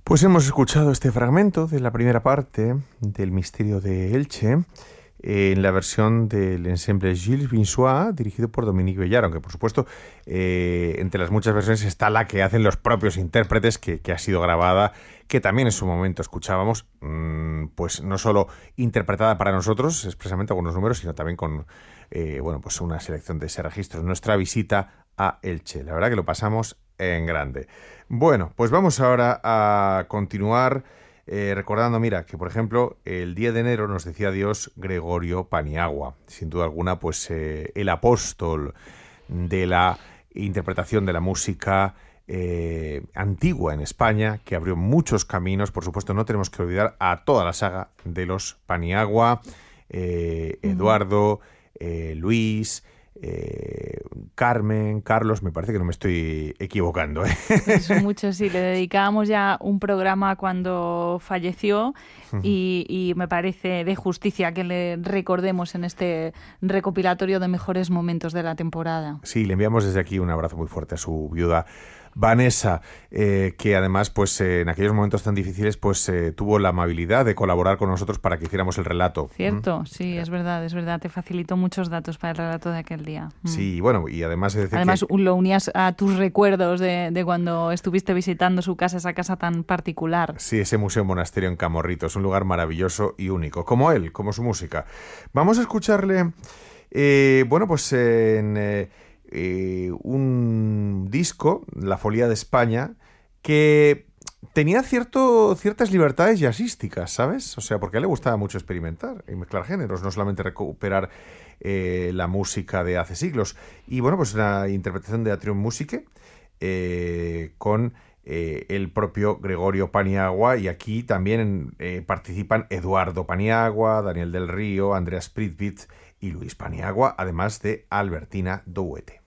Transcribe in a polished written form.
Pues hemos escuchado este fragmento de la primera parte del Misterio de Elche en la versión del ensemble Gilles Vinsois, dirigido por Dominique Bellar, aunque por supuesto entre las muchas versiones está la que hacen los propios intérpretes, que ha sido grabada, que también en su momento escuchábamos, pues no solo interpretada para nosotros, expresamente algunos números, sino también con pues una selección de ese registro. Nuestra visita a Elche, la verdad que lo pasamos en grande. Bueno, pues vamos ahora a continuar recordando, mira, que por ejemplo el 10 de enero nos decía adiós Gregorio Paniagua, sin duda alguna pues el apóstol de la interpretación de la música antigua en España, que abrió muchos caminos. Por supuesto no tenemos que olvidar a toda la saga de los Paniagua, Eduardo, Luis, Carmen, Carlos, me parece que no me estoy equivocando. Son muchos, sí, le dedicábamos ya un programa cuando falleció y me parece de justicia que le recordemos en este recopilatorio de mejores momentos de la temporada. Sí, le enviamos desde aquí un abrazo muy fuerte a su viuda Vanessa, que además pues en aquellos momentos tan difíciles pues tuvo la amabilidad de colaborar con nosotros para que hiciéramos el relato. Cierto, sí, es verdad, te facilitó muchos datos para el relato de aquel día. Sí, bueno, y además es decir además lo unías a tus recuerdos de cuando estuviste visitando su casa, esa casa tan particular. Sí, ese museo monasterio en Camorrito, es un lugar maravilloso y único, como él, como su música. Vamos a escucharle, pues en un disco, La Folía de España, que tenía ciertas libertades jazzísticas, ¿sabes? O sea, porque a él le gustaba mucho experimentar y mezclar géneros, no solamente recuperar la música de hace siglos. Y bueno, pues una interpretación de Atrium Musique con el propio Gregorio Paniagua, y aquí también participan Eduardo Paniagua, Daniel del Río, Andreas Pritvit y Luis Paniagua, además de Albertina Douete.